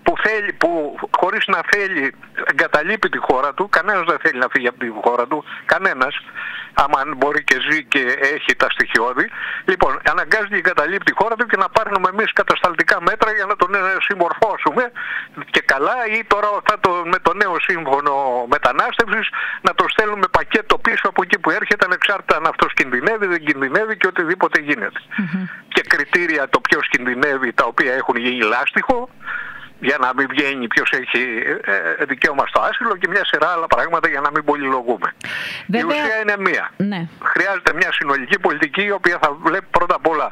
που χωρίς να θέλει εγκαταλείπει τη χώρα του, κανένας δεν θέλει να φύγει από τη χώρα του, κανένας, άμα μπορεί και ζει και έχει τα στοιχειώδη. Λοιπόν, αναγκάζει και εγκαταλείπει τη χώρα του και να πάρουμε εμείς κατασταλτικά μέτρα για να τον συμμορφώσουμε και καλά, ή τώρα με το νέο σύμφωνο μετανάστευσης να το στέλνουμε πακέτο πίσω από εκεί που έρχεται, ανεξάρτητα αν αυτός κινδυνεύει, δεν κινδυνεύει και οτιδήποτε γίνεται. Και κριτήρια το ποιος κινδυνεύει, τα οποία έχουν γίνει λάστιχο, για να μην βγαίνει ποιος έχει δικαίωμα στο άσυλο και μια σειρά άλλα πράγματα για να μην πολυλογούμε. Η ουσία είναι μία. Ναι. Χρειάζεται μια συνολική πολιτική η οποία θα βλέπει πρώτα απ' όλα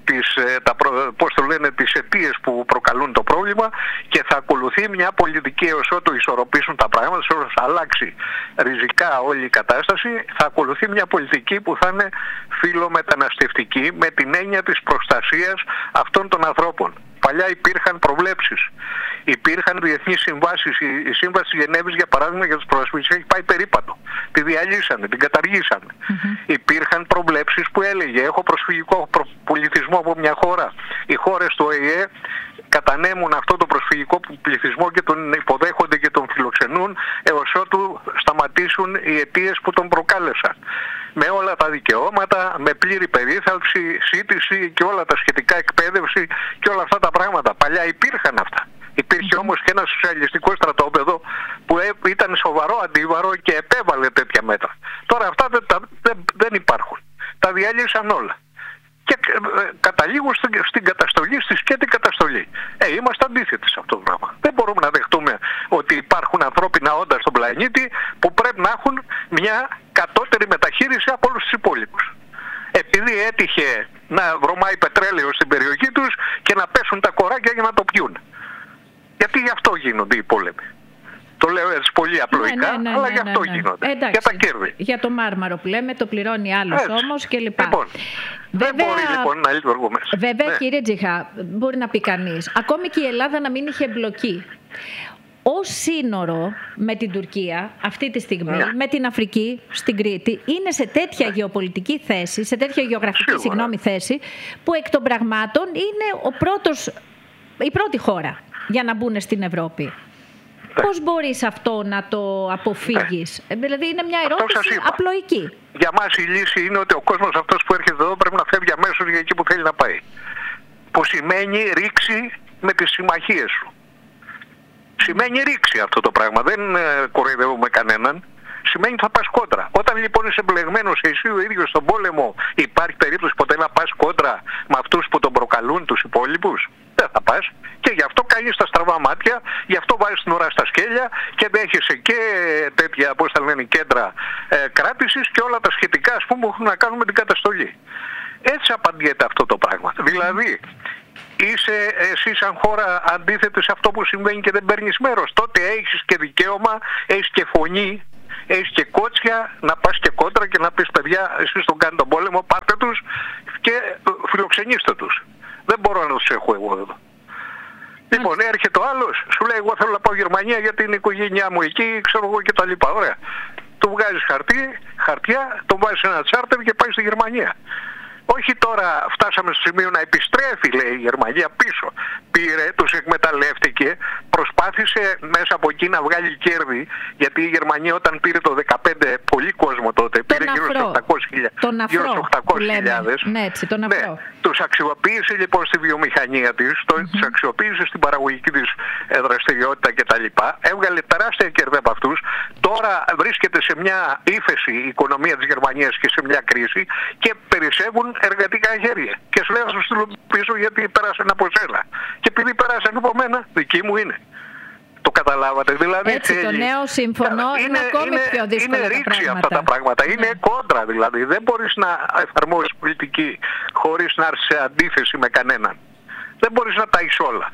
τις αιτίες που προκαλούν το πρόβλημα και θα ακολουθεί μια πολιτική έως ότου ισορροπήσουν τα πράγματα, όσο αλλάξει ριζικά όλη η κατάσταση, θα ακολουθεί μια πολιτική που θα είναι φιλομεταναστευτική με την έννοια της προστασίας αυτών των ανθρώπων. Παλιά υπήρχαν προβλέψεις, υπήρχαν διεθνείς συμβάσεις. Η Σύμβαση της Γενέβης, για παράδειγμα, για τους πρόσφυγες έχει πάει περίπατο. Τη διαλύσανε, την καταργήσανε. Υπήρχαν προβλέψεις που έλεγε έχω προσφυγικό πληθυσμό από μια χώρα. Οι χώρες του ΟΗΕ κατανέμουν αυτό το προσφυγικό πληθυσμό και τον υποδέχονται και τον φιλοξενούν έως ότου σταματήσουν οι αιτίες που τον προκάλεσαν. Με όλα τα δικαιώματα, με πλήρη περίθαλψη, σύντηση και όλα τα σχετικά, εκπαίδευση και όλα αυτά τα πράγματα. Παλιά υπήρχαν αυτά. Υπήρχε όμως και ένα σοσιαλιστικό στρατόπεδο που ήταν σοβαρό αντίβαρο και επέβαλε τέτοια μέτρα. Τώρα αυτά δεν υπάρχουν. Τα διέλυσαν όλα. Και καταλήγουν στην καταστολή, στη σκέτη καταστολή. Είμαστε αντίθετοι σε αυτό το πράγμα. Δεν μπορούμε να δεχτούμε ότι υπάρχουν ανθρώπινα όντα στον πλανήτη που πρέπει να έχουν μια κατώτερη μεταχείριση από όλους τους υπόλοιπους. Επειδή έτυχε να βρωμάει πετρέλαιο στην περιοχή τους και να πέσουν τα κοράκια για να το πιούν. Γιατί γι' αυτό γίνονται οι πόλεμοι. Το λέω έτσι πολύ απλοϊκά, αλλά γι' αυτό γίνονται. Εντάξει, για τα κέρδη. Για το μάρμαρο που λέμε, το πληρώνει άλλος όμως κλπ. Λοιπόν, δεν μπορεί λοιπόν να λειτουργούμε. Βέβαια, κύριε Τζιχά, μπορεί να πει κανείς, ακόμη και η Ελλάδα να μην είχε εμπλοκή ως σύνορο με την Τουρκία αυτή τη στιγμή, με την Αφρική στην Κρήτη, είναι σε τέτοια γεωπολιτική θέση, σε τέτοια γεωγραφική θέση, που εκ των πραγμάτων είναι η πρώτη χώρα για να μπουν στην Ευρώπη. Πώς μπορείς αυτό να το αποφύγεις? Δηλαδή είναι μια ερώτηση απλοϊκή. Για μας η λύση είναι ότι ο κόσμος αυτός που έρχεται εδώ πρέπει να φεύγει αμέσως για εκεί που θέλει να πάει. Που σημαίνει ρήξη με τις συμμαχίες σου. Σημαίνει ρήξη αυτό το πράγμα. Δεν κοροϊδεύουμε κανέναν. Σημαίνει ότι θα πας κόντρα. Όταν λοιπόν είσαι εμπλεγμένος εσύ ο ίδιος στον πόλεμο, υπάρχει περίπτωση ποτέ να πας κόντρα με αυτούς που τον προκαλούν, τους υπόλοιπους? Δεν θα πας. Και γι' αυτό κάνεις τα στραβά μάτια, γι' αυτό βάζεις την ουρά στα σκέλια και δέχεσαι και τέτοια, πώς τα λένε, κέντρα κράτησης και όλα τα σχετικά, ας πούμε, που έχουν να κάνουν με την καταστολή. Έτσι απαντιέται αυτό το πράγμα. Δηλαδή, είσαι εσύ σαν χώρα αντίθετη σε αυτό που συμβαίνει και δεν παίρνεις μέρος. Τότε έχεις και δικαίωμα, έχεις και φωνή, έχεις και κότσια να πας και κόντρα και να πεις, παιδιά, εσείς τον κάνετε τον πόλεμο, πάρτε τους και φιλοξενήστε τους. Δεν μπορώ να τους έχω εγώ εδώ. Λοιπόν, έρχεται ο άλλος, σου λέει, εγώ θέλω να πάω Γερμανία γιατί είναι η οικογένειά μου εκεί, ξέρω εγώ και τα λοιπά. Ωραία. Του βγάζεις χαρτιά, τον βάζεις σε ένα τσάρτερ και πάει στη Γερμανία. Όχι τώρα φτάσαμε στο σημείο να επιστρέφει, λέει, η Γερμανία πίσω. Πήρε, τους εκμεταλλεύτηκε, προσπάθησε μέσα από εκεί να βγάλει κέρδη, γιατί η Γερμανία όταν πήρε το 2015 πολύ κόσμο τότε, πήρε γύρω στους 800.000. Ναι, έτσι, τον αφρό. Τους αξιοποίησε λοιπόν στη βιομηχανία της, τους αξιοποίησε στην παραγωγική της δραστηριότητα κτλ. Έβγαλε τεράστια κέρδη από αυτούς. Τώρα βρίσκεται σε μια ύφεση η οικονομία της Γερμανίας και σε μια κρίση και περισσεύουν εργατικά χέρια. Και σου λέει, θα σου στείλω πίσω γιατί πέρασαν από σένα. Και επειδή πέρασαν από μένα, δική μου είναι. Το καταλάβατε? Δηλαδή, έτσι, το νέο σύμφωνο είναι ακόμη πιο δύσκολο. Είναι ρήξη αυτά τα πράγματα. Είναι κόντρα δηλαδή. Δεν μπορείς να εφαρμόσεις πολιτική χωρίς να έρθεις σε αντίθεση με κανέναν. Δεν μπορείς να τα έχεις όλα.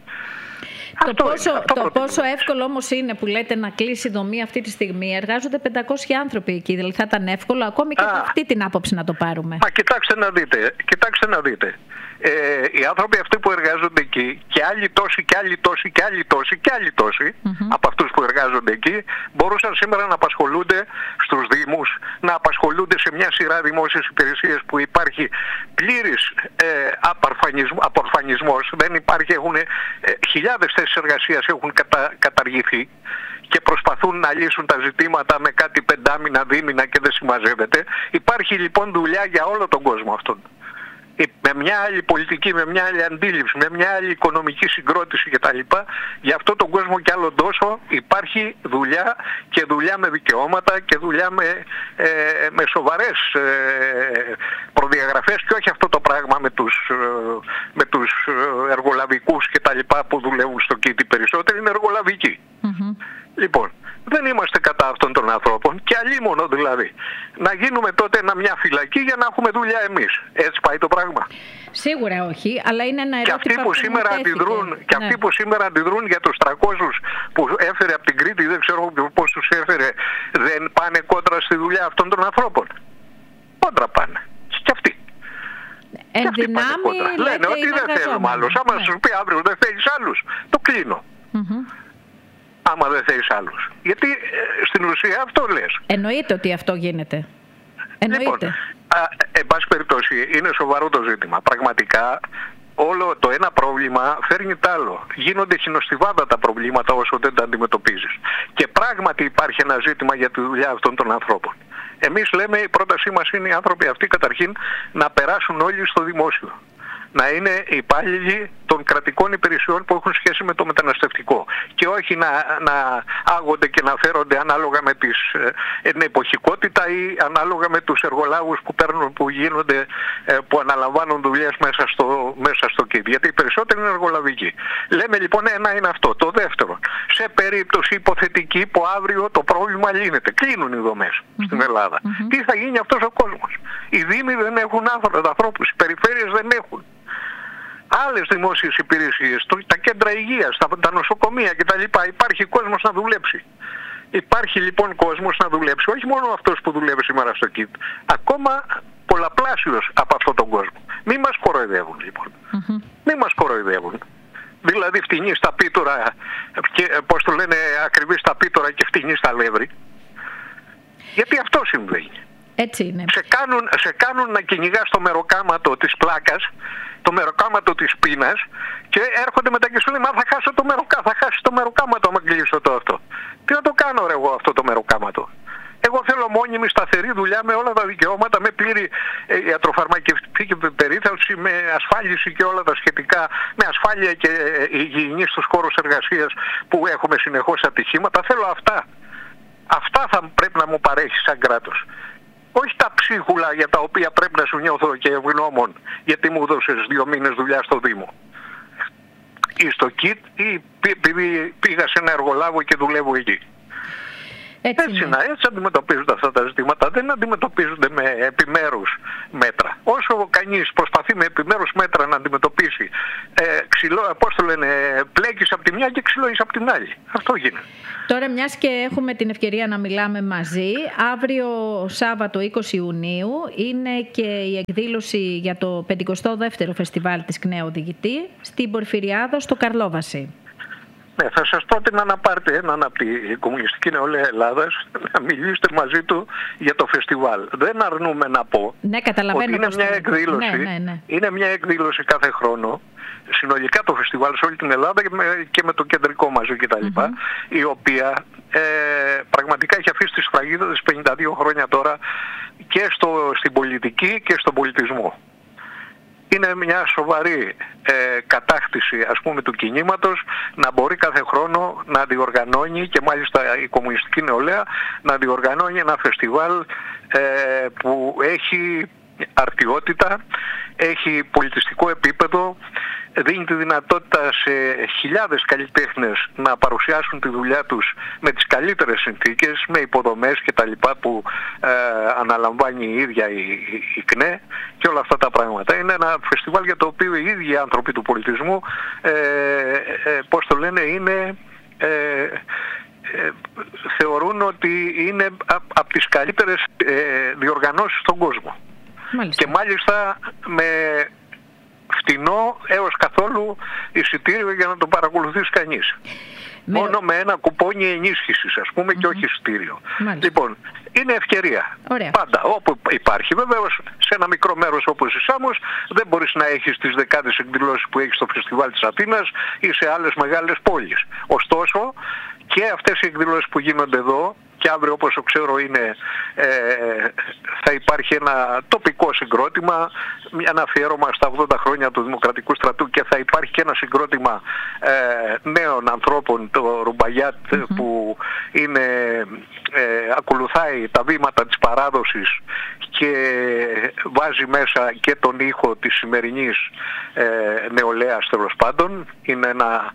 Το πόσο εύκολο όμως είναι που λέτε να κλείσει η δομή αυτή τη στιγμή? Εργάζονται 500 άνθρωποι εκεί, δηλαδή θα ήταν εύκολο ακόμη και από αυτή την άποψη να το πάρουμε? Μα κοιτάξτε να δείτε. Οι άνθρωποι αυτοί που εργάζονται εκεί και άλλοι τόσοι από αυτούς που εργάζονται εκεί μπορούσαν σήμερα να απασχολούνται στους Δήμους, να απασχολούνται σε μια σειρά δημόσιες υπηρεσίες που υπάρχει πλήρης απορφανισμός. Δεν υπάρχει, χιλιάδες θέσεις εργασίας έχουν καταργηθεί και προσπαθούν να λύσουν τα ζητήματα με κάτι πεντάμινα, δίμηνα και δεν συμμαζεύεται. Υπάρχει λοιπόν δουλειά για όλο τον κόσμο αυτόν. Με μια άλλη πολιτική, με μια άλλη αντίληψη, με μια άλλη οικονομική συγκρότηση κτλ. Για αυτό τον κόσμο κι άλλο τόσο υπάρχει δουλειά και δουλειά με δικαιώματα και δουλειά με σοβαρές προδιαγραφές και όχι αυτό το πράγμα με τους εργολαβικούς κτλ. Που δουλεύουν στο ΚΙΤ. Περισσότεροι είναι εργολαβικοί. Λοιπόν, δεν είμαστε κατά αυτών των ανθρώπων και αλίμονο δηλαδή. Να γίνουμε τότε μια φυλακή για να έχουμε δουλειά εμείς. Έτσι πάει το πράγμα? Σίγουρα όχι, αλλά είναι ένα ερώτημα. Και αυτοί που σήμερα αντιδρούν για τους 300 που έφερε από την Κρήτη, δεν ξέρω πώς τους έφερε, δεν πάνε κόντρα στη δουλειά αυτών των ανθρώπων? Κόντρα πάνε. Και αυτοί. Εν δυνάμει λένε ότι δεν θέλουμε άλλους. Άμα σου πει αύριο δεν θέλεις άλλους, το κλείνω. Άμα δεν θέλεις άλλους. Γιατί στην ουσία αυτό λες. Εννοείται ότι αυτό γίνεται. Εννοείται. Λοιπόν, εν πάση περιπτώσει είναι σοβαρό το ζήτημα. Πραγματικά όλο το ένα πρόβλημα φέρνει τ' άλλο. Γίνονται χινοστιβάδα τα προβλήματα όσο δεν τα αντιμετωπίζεις. Και πράγματι υπάρχει ένα ζήτημα για τη δουλειά αυτών των ανθρώπων. Εμείς λέμε, η πρότασή μας είναι οι άνθρωποι αυτοί καταρχήν να περάσουν όλοι στο δημόσιο. Να είναι υπάλληλοι των κρατικών υπηρεσιών που έχουν σχέση με το μεταναστευτικό και όχι να άγονται και να φέρονται ανάλογα με την εποχικότητα ή ανάλογα με τους εργολάβους που αναλαμβάνουν δουλειές μέσα στο ΚΙΔ. Γιατί οι περισσότεροι είναι εργολαβικοί. Λέμε λοιπόν ένα είναι αυτό. Το δεύτερο, σε περίπτωση υποθετική που αύριο το πρόβλημα λύνεται, κλείνουν οι δομές στην Ελλάδα. Τι θα γίνει αυτός ο κόσμος? Οι Δήμοι δεν έχουν ανθρώπους, οι περιφέρειες δεν έχουν. Άλλες δημόσιες υπηρεσίες, τα κέντρα υγείας, τα νοσοκομεία κτλ. Υπάρχει κόσμος να δουλέψει. Υπάρχει λοιπόν κόσμος να δουλέψει, όχι μόνο αυτός που δουλεύει σήμερα στο ΚΙΤ, ακόμα πολλαπλάσιος από αυτόν τον κόσμο. Μη μας κοροϊδεύουν λοιπόν. Μη μας κοροϊδεύουν. Δηλαδή φτηνή στα πίτωρα, πώς το λένε, ακριβή στα πίτωρα και φτηνή στα λεύρη. Γιατί αυτό συμβαίνει. Έτσι είναι. Σε κάνουν να κυνηγάς το μεροκάματο της πλάκας το μεροκάματο της πείνας και έρχονται μετά και σου λένε, μα θα χάσω θα χάσει το μεροκάματο άμα κλείσω το αυτό. Τι να το κάνω ρε εγώ αυτό το μεροκάματο? Εγώ θέλω μόνιμη σταθερή δουλειά με όλα τα δικαιώματα, με πλήρη ιατροφαρμακευτική περίθαλψη, με ασφάλιση και όλα τα σχετικά, με ασφάλεια και υγιεινή στους χώρους εργασίας που έχουμε συνεχώς ατυχήματα. Θέλω αυτά. Αυτά θα πρέπει να μου παρέχει σαν κράτος. Όχι τα ψίχουλα για τα οποία πρέπει να σου νιώθω και ευγνώμων γιατί μου έδωσες 2 μήνες δουλειά στο Δήμο. Ή στο ΚΙΤ ή επειδή πήγα σε ένα εργολάβο και δουλεύω εκεί. Έτσι αντιμετωπίζονται αυτά τα ζητήματα, δεν αντιμετωπίζονται με επιμέρους μέτρα. Όσο κανείς προσπαθεί με επιμέρους μέτρα να αντιμετωπίσει πλέκεις από τη μια και ξυλώεις από την άλλη. Αυτό γίνεται. Τώρα, μιας και έχουμε την ευκαιρία να μιλάμε μαζί, αύριο Σάββατο 20 Ιουνίου είναι και η εκδήλωση για το 52ο Φεστιβάλ της ΚΝΕ Οδηγητή στην Πορφυριάδα στο Καρλόβαση. Ναι, θα σας πρότεινα να πάρετε έναν από την Κομμουνιστική Νεολαία Ελλάδας να μιλήσετε μαζί του για το φεστιβάλ. Δεν αρνούμε να πω ότι είναι μια εκδήλωση, είναι μια εκδήλωση κάθε χρόνο, συνολικά το φεστιβάλ σε όλη την Ελλάδα και με το κεντρικό μαζί κτλ. Η οποία πραγματικά έχει αφήσει τη σφραγίδα της 52 χρόνια τώρα και στην πολιτική και στον πολιτισμό. Είναι μια σοβαρή κατάκτηση ας πούμε του κινήματος να μπορεί κάθε χρόνο να διοργανώνει και μάλιστα η Κομμουνιστική Νεολαία να διοργανώνει ένα φεστιβάλ που έχει αρτιότητα, έχει πολιτιστικό επίπεδο, δίνει τη δυνατότητα σε χιλιάδες καλλιτέχνες να παρουσιάσουν τη δουλειά τους με τις καλύτερες συνθήκες, με υποδομές και τα λοιπά που αναλαμβάνει η ίδια η ΚΝΕ και όλα αυτά τα πράγματα. Είναι ένα φεστιβάλ για το οποίο οι ίδιοι άνθρωποι του πολιτισμού θεωρούν ότι είναι από τις καλύτερες διοργανώσεις στον κόσμο. Μάλιστα. Και μάλιστα με φτηνό έως καθόλου εισιτήριο για να το παρακολουθήσει κανείς. Μόνο με ένα κουπόνι ενίσχυσης ας πούμε και όχι εισιτήριο. Λοιπόν, είναι ευκαιρία. Ωραία. Πάντα όπου υπάρχει. Βεβαίως σε ένα μικρό μέρος όπως η Σάμος δεν μπορείς να έχεις τις δεκάδες εκδηλώσεις που έχεις στο Φεστιβάλ της Αθήνας ή σε άλλες μεγάλες πόλεις. Ωστόσο και αυτές οι εκδηλώσεις που γίνονται εδώ και αύριο όπως ξέρω θα υπάρχει ένα τοπικό συγκρότημα, ένα αφιέρωμα στα 80 χρόνια του Δημοκρατικού Στρατού και θα υπάρχει και ένα συγκρότημα νέων ανθρώπων, το Ρουμπαγιάτ που ακολουθάει τα βήματα της παράδοσης και βάζει μέσα και τον ήχο της σημερινής νεολαίας τέλος πάντων. Είναι ένα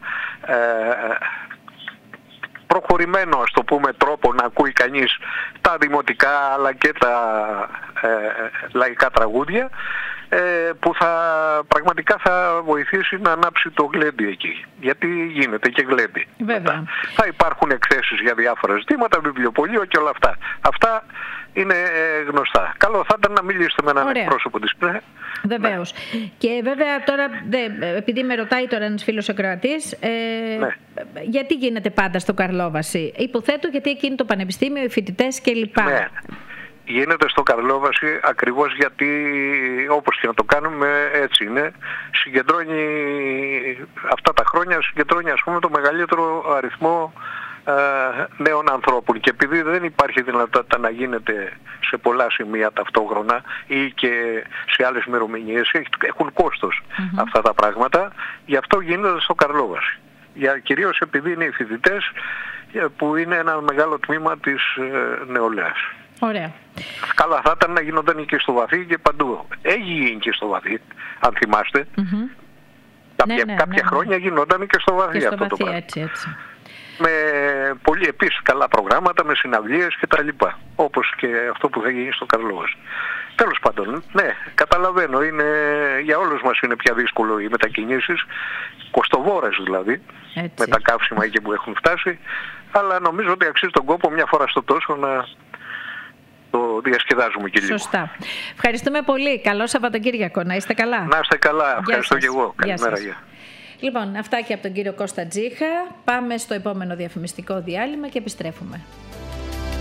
προχωρημένο ας το πούμε τρόπο να ακούει κανείς τα δημοτικά αλλά και τα λαϊκά τραγούδια που πραγματικά θα βοηθήσει να ανάψει το γλέντι εκεί. Γιατί γίνεται και γλέντι. Βέβαια. Θα υπάρχουν εκθέσεις για διάφορα ζητήματα, βιβλιοπωλείο και όλα αυτά. Αυτά είναι γνωστά. Καλό θα ήταν να μιλήσετε με έναν εκπρόσωπο της ΚΝΕ. Βεβαίως. Ναι. Και βέβαια τώρα, επειδή με ρωτάει τώρα ένας φίλος ακροατής, γιατί γίνεται πάντα στο Καρλόβαση? Υποθέτω γιατί εκεί είναι το πανεπιστήμιο, οι φοιτητές κλπ. Ναι. Γίνεται στο Καρλόβαση ακριβώς γιατί όπως και να το κάνουμε έτσι είναι. Συγκεντρώνει αυτά τα χρόνια, ας πούμε το μεγαλύτερο αριθμό νέων ανθρώπων και επειδή δεν υπάρχει δυνατότητα να γίνεται σε πολλά σημεία ταυτόχρονα ή και σε άλλες ημερομηνίες, έχουν κόστος αυτά τα πράγματα, γι' αυτό γίνεται στο Καρλόβαση. Κυρίως επειδή είναι οι φοιτητές που είναι ένα μεγάλο τμήμα της νεολαίας. Ωραία. Καλά θα ήταν να γινόταν και στο Βαθύ και παντού. Έγινε και στο Βαθύ, αν θυμάστε. Κάποια χρόνια γινόταν και στο Βαθύ αυτό το πράγμα. Έτσι. Με πολύ επίσης καλά προγράμματα, με συναυλίες και τα λοιπά. Όπως και αυτό που θα γίνει στο Καρλόβαση. Τέλος πάντων, ναι, καταλαβαίνω, για όλους μας είναι πια δύσκολο οι μετακινήσεις, κοστοβόρες δηλαδή, με τα καύσιμα εκεί που έχουν φτάσει, αλλά νομίζω ότι αξίζει τον κόπο μια φορά στο τόσο να το διασκεδάζουμε και λίγο. Σωστά. Ευχαριστούμε πολύ. Καλό Σαββατοκύριακο. Να είστε καλά. Να είστε καλά. Ευχαριστώ και εγώ. Καλημέρα. Λοιπόν, αυτά και από τον κύριο Κώστα Τζίχα. Πάμε στο επόμενο διαφημιστικό διάλειμμα και επιστρέφουμε.